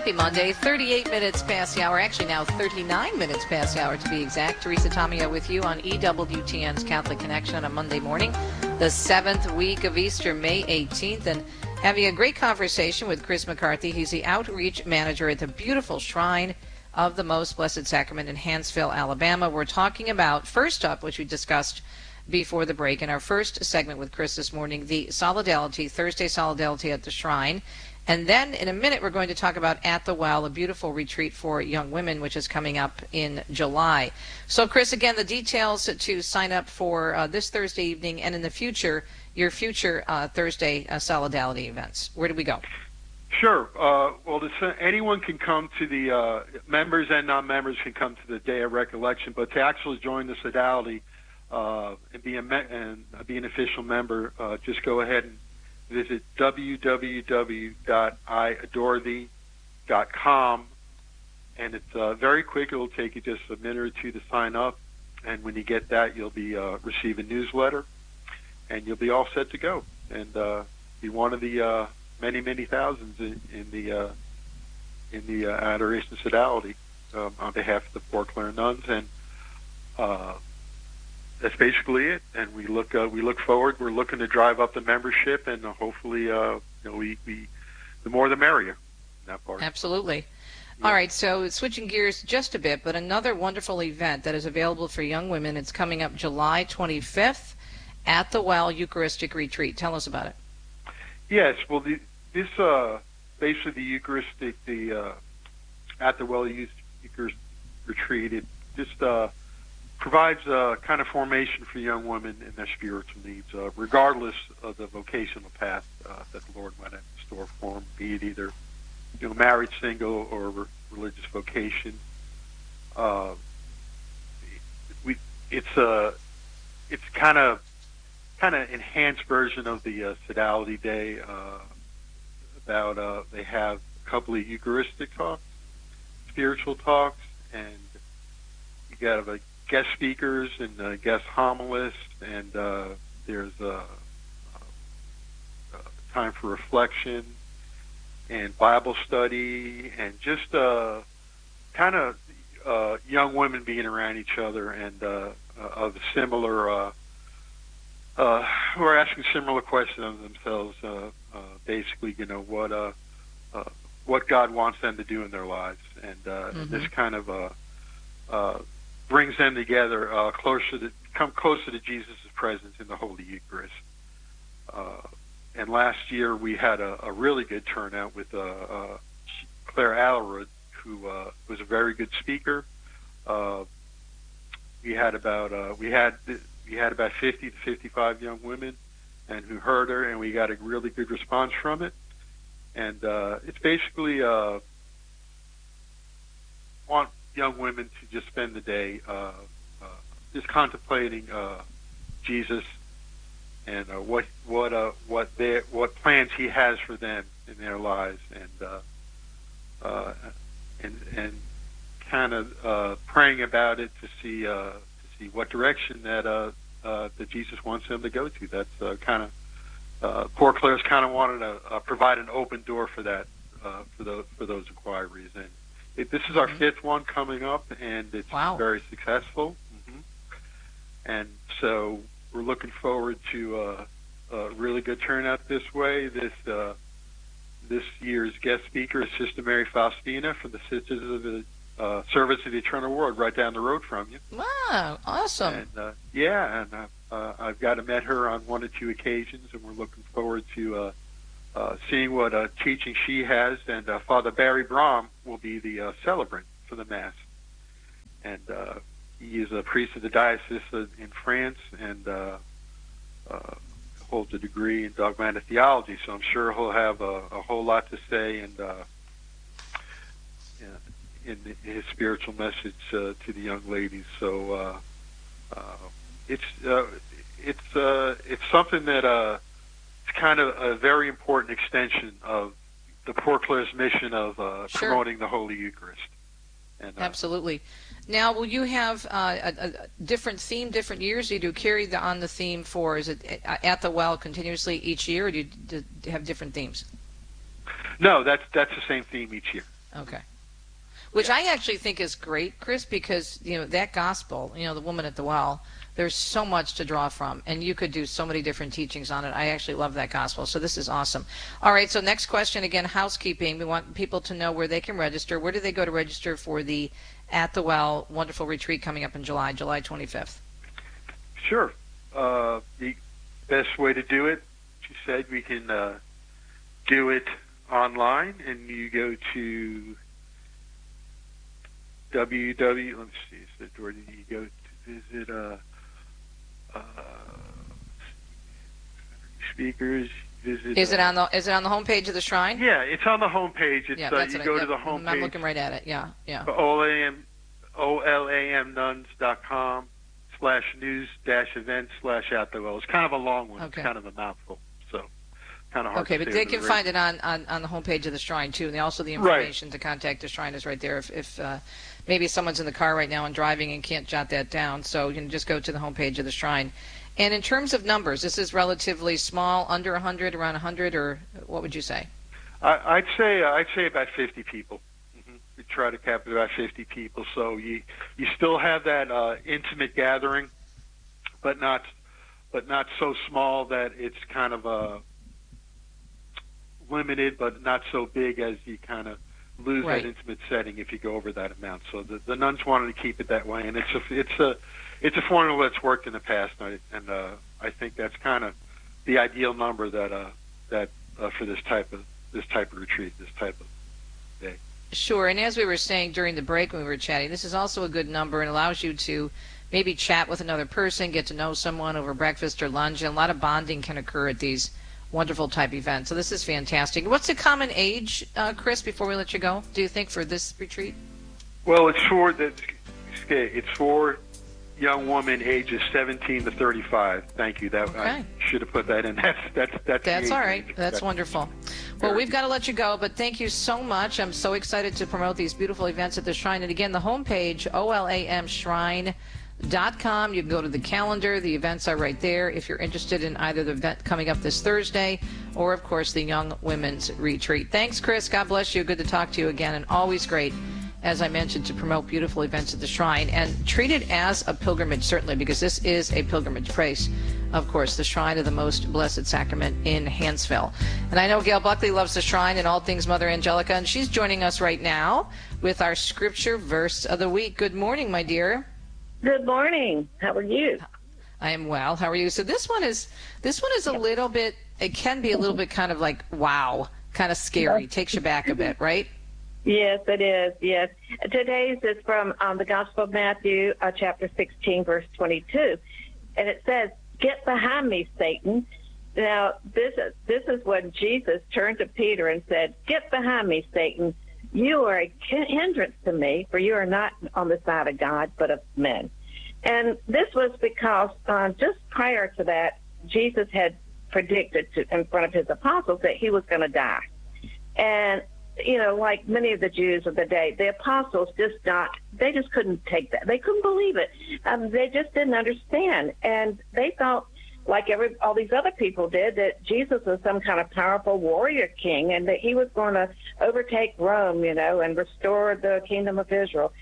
Happy Monday, 38 minutes past the hour, actually now 39 minutes past the hour to be exact. Teresa Tomeo with you on EWTN's Catholic Connection on a Monday morning, the 7th week of Easter, May 18th, and having a great conversation with Chris McCarthy. He's the outreach manager at the beautiful Shrine of the Most Blessed Sacrament in Hanceville, Alabama. We're talking about, first up, which we discussed before the break in our first segment with Chris this morning, the Solidarity, Thursday Solidarity at the Shrine. And then in a minute, we're going to talk about At the Well, a beautiful retreat for young women, which is coming up in July. So, Chris, again, the details to sign up for this Thursday evening and in the future, your future Thursday Solidarity events. Where do we go? Sure. Anyone can come to the members and non-members can come to the Day of Recollection, but to actually join the Sodality and be an official member, just go ahead and visit www.iadorethee.com, and it's very quick. It'll take you just a minute or two to sign up, and when you get that, you'll be receive a newsletter, and you'll be all set to go, and be one of the many, many thousands in the Adoration Sodality on behalf of the Poor Clare nuns, and that's basically it. And we look forward. We're looking to drive up the membership, and hopefully, the more the merrier. In that part. Absolutely. Yeah. All right. So switching gears just a bit, but another wonderful event that is available for young women. It's coming up July 25th at the Well Eucharistic Retreat. Tell us about it. Yes. Well, this basically the Eucharistic, at the Well Eucharistic Retreat. It just provides a kind of formation for young women in their spiritual needs, regardless of the vocational path that the Lord might have in store for them, be it either married, single, or religious vocation. It's kind of enhanced version of the Sodality Day. They have a couple of Eucharistic talks, spiritual talks, and you got guest speakers and guest homilists, and there's a time for reflection and Bible study, and just kind of young women being around each other and of similar, who are asking similar questions of themselves. Basically, what God wants them to do in their lives, and this kind of brings them together, come closer to Jesus' presence in the Holy Eucharist. And last year we had a really good turnout with Claire Allerud, who was a very good speaker. We had about 50 to 55 young women, and who heard her, and we got a really good response from it. And it's basically want young women to just spend the day just contemplating Jesus and what plans He has for them in their lives, and kind of praying about it to see what direction that Jesus wants them to go to. That's kind of Poor Clare's kind of wanted to provide an open door for that for those inquiries, and this is our fifth one coming up, and it's very successful. And so we're looking forward to a really good turnout this way. This year's guest speaker is Sister Mary Faustina from the Sisters of the Service of the Eternal World, right down the road from you. Wow, awesome! And I've got to met her on one or two occasions, and we're looking forward to seeing what teaching she has. And Father Barry Brom will be the celebrant for the Mass, and he is a priest of the diocese in France, and holds a degree in dogmatic theology. So I'm sure he'll have a whole lot to say, and in his spiritual message to the young ladies. So it's something that it's kind of a very important extension of the Poor Clare's mission of promoting the Holy Eucharist. And, absolutely. Now, will you have a different theme, different years? Do you carry on the theme for, is it At the Well continuously each year, or do you have different themes? No, that's the same theme each year. Okay. Which I actually think is great, Chris, because, that gospel, the woman at the well, there's so much to draw from, and you could do so many different teachings on it. I actually love that gospel, so this is awesome. All right, so next question, again, housekeeping. We want people to know where they can register. Where do they go to register for the At the Well wonderful retreat coming up in July 25th? Sure. The best way to do it, she said, we can do it online, and you go to www. Let me see. So where did you go to visit? Speakers. Visit. Is it on the homepage of the Shrine? Yeah, it's on the homepage. It's yeah, that's you go to the homepage. I'm looking right at it. Yeah. olamnews-events/at the well. It's kind of a long one. Okay. It's kind of a mouthful, so kind of hard. Okay, to but say they over can the find radio. it on the homepage of the Shrine too, and also the information to contact the Shrine is right there. If maybe someone's in the car right now and driving and can't jot that down, so you can just go to the homepage of the Shrine. And in terms of numbers, this is relatively small, under 100, around 100, or what would you say? I'd say about 50 people. We try to cap it about 50 people, so you still have that intimate gathering, but not so small that it's kind of limited, but not so big as you kind of lose Right. that intimate setting if you go over that amount. So the nuns wanted to keep it that way, and it's a formula that's worked in the past, and I think that's kind of the ideal number that for this type of retreat, this type of day. Sure, and as we were saying during the break when we were chatting, this is also a good number and allows you to maybe chat with another person, get to know someone over breakfast or lunch, and a lot of bonding can occur at these wonderful type events. So this is fantastic. What's the common age, Chris, before we let you go, do you think, for this retreat? Well, it's for young women ages 17 to 35. Thank you. Okay. I should have put that in. That's all right. That's wonderful. Well, we've got to let you go, but thank you so much. I'm so excited to promote these beautiful events at the Shrine. And again, the homepage, olamshrine.com. You can go to the calendar. The events are right there if you're interested in either the event coming up this Thursday or, of course, the Young Women's Retreat. Thanks, Chris. God bless you. Good to talk to you again, and always great, as I mentioned, to promote beautiful events at the Shrine and treat it as a pilgrimage, certainly, because this is a pilgrimage place. Of course, the Shrine of the Most Blessed Sacrament in Hanceville. And I know Gail Buckley loves the Shrine and all things Mother Angelica, and she's joining us right now with our scripture verse of the week. Good morning, my dear. Good morning. How are you? I am well. How are you? So this one is a little bit, it can be a little bit kind of like, wow, kind of scary. Takes you back a bit, right? Yes, it is. Yes. Today's is from the Gospel of Matthew, chapter 16, verse 22. And it says, "Get behind me, Satan." Now, this is when Jesus turned to Peter and said, "Get behind me, Satan. You are a hindrance to me, for you are not on the side of God, but of men." And this was because just prior to that, Jesus had predicted in front of his apostles that he was going to die. And, like many of the Jews of the day, the apostles they just couldn't take that. They couldn't believe it. They just didn't understand. And they thought, like all these other people did, that Jesus was some kind of powerful warrior king and that he was going to overtake Rome, and restore the kingdom of Israel.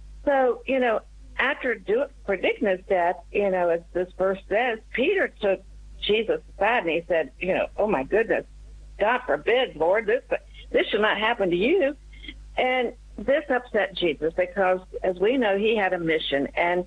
So, after predicting his death, as this verse says, Peter took Jesus aside and he said, "Oh my goodness, God forbid, Lord, this should not happen to you." And this upset Jesus because, as we know, he had a mission. And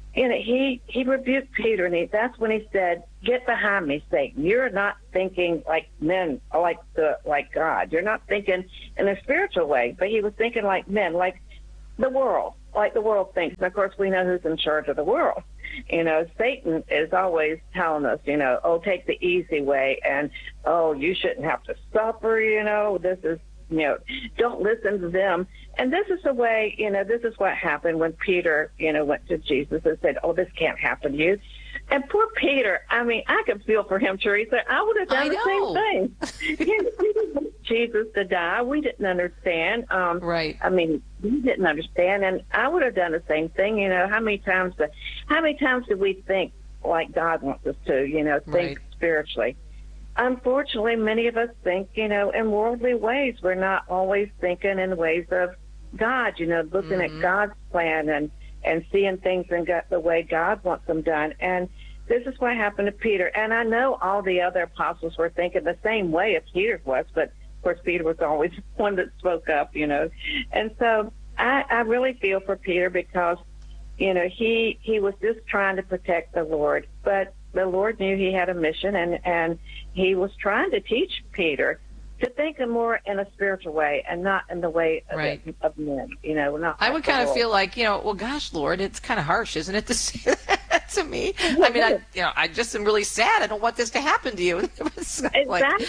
he rebuked Peter, and that's when he said, "Get behind me, Satan. You're not thinking like men, like God. You're not thinking in a spiritual way." But he was thinking like men, like the world thinks. And of course, we know who's in charge of the world. Satan is always telling us, "Oh, take the easy way," and "Oh, you shouldn't have to suffer." This is, don't listen to them. And this is the way, this is what happened when Peter, went to Jesus and said, "Oh, this can't happen to you." And poor Peter, I could feel for him, Teresa. I would have done the same thing. We didn't want Jesus to die. We didn't understand. Right. We didn't understand, and I would have done the same thing. How many times do we think like God wants us to, think Right. spiritually? unfortunately, many of us think, in worldly ways. We're not always thinking in ways of God, looking at God's plan and seeing things in the way God wants them done. And this is what happened to Peter. And I know all the other apostles were thinking the same way as Peter was, but of course Peter was always one that spoke up, And so I really feel for Peter because, he was just trying to protect the Lord, but the Lord knew he had a mission, and he was trying to teach Peter to think more in a spiritual way and not in the way of men, not. I would kind of feel like, well, gosh, Lord, it's kind of harsh, isn't it, to say that to me? Yeah, I mean, I just am really sad. I don't want this to happen to you. Exactly.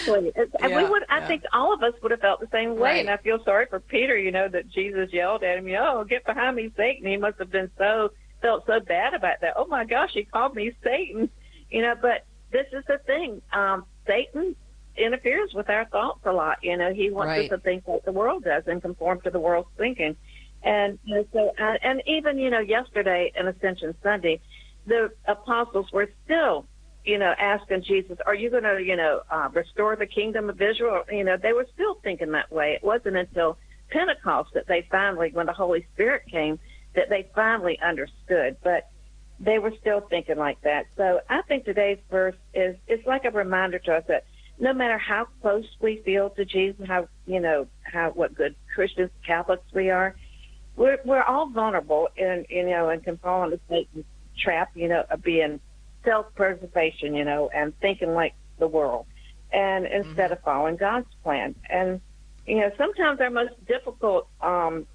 I think all of us would have felt the same way. Right. And I feel sorry for Peter, that Jesus yelled at him, get behind me, Satan. He must have felt so bad about that. Oh my gosh, he called me Satan. But this is the thing. Satan interferes with our thoughts a lot. He wants us to think like the world does and conform to the world's thinking. And and even, yesterday in Ascension Sunday, the apostles were still, asking Jesus, are you going to, restore the kingdom of Israel? They were still thinking that way. It wasn't until Pentecost that they finally, when the Holy Spirit came, that they finally understood. But they were still thinking like that. So I think today's verse is like a reminder to us that no matter how close we feel to Jesus, what good Christians, Catholics we are, we're all vulnerable and can fall into Satan's trap, of being self-preservation, and thinking like the world, and instead of following God's plan. And sometimes our most difficult, our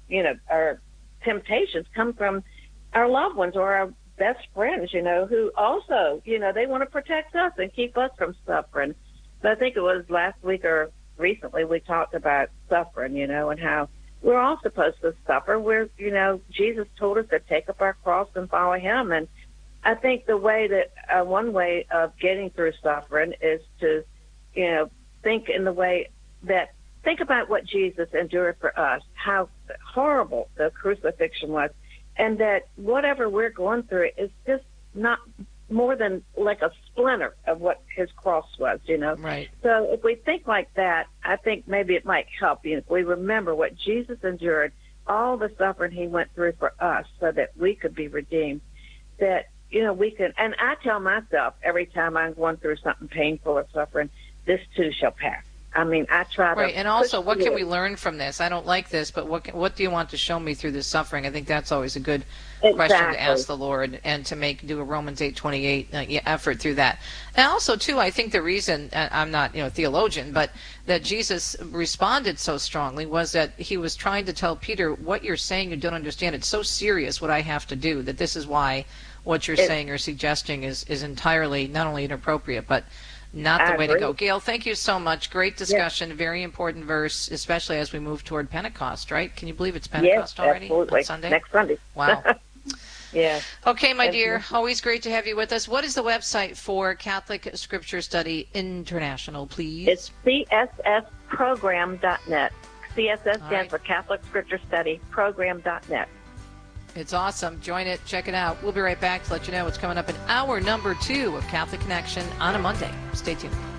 temptations come from our loved ones or our best friends, who also, they want to protect us and keep us from suffering. But I think it was last week or recently we talked about suffering, and how we're all supposed to suffer. Jesus told us to take up our cross and follow him. And I think the way that one way of getting through suffering is to, think in the way that, think about what Jesus endured for us, how horrible the crucifixion was, and that whatever we're going through is just not more than like a splinter of what his cross was, Right. So if we think like that, I think maybe it might help. If we remember what Jesus endured, all the suffering he went through for us so that we could be redeemed, that, we can, and I tell myself every time I'm going through something painful or suffering, this too shall pass. I mean, I try to. Right, and also, what can we learn from this? I don't like this, but what do you want to show me through this suffering? I think that's always a good question to ask the Lord, and to do a Romans 8:28 effort through that. And also, too, I think the reason, I'm not a theologian, but that Jesus responded so strongly was that he was trying to tell Peter, what you're saying you don't understand. It's so serious what I have to do, that this is why what you're saying or suggesting is entirely not only inappropriate, but not the way to go. Gail, thank you so much. Great discussion. Yes. Very important verse, especially as we move toward Pentecost, right? Can you believe it's Pentecost already? Absolutely. On Sunday? Next Sunday. Wow. Yeah. Okay, my dear. Always great to have you with us. What is the website for Catholic Scripture Study International, please? It's cssprogram.net. CSS stands for Catholic Scripture Study Program.net. It's awesome. Join it. Check it out. We'll be right back to let you know what's coming up in hour number 2 of Catholic Connection on a Monday. Stay tuned.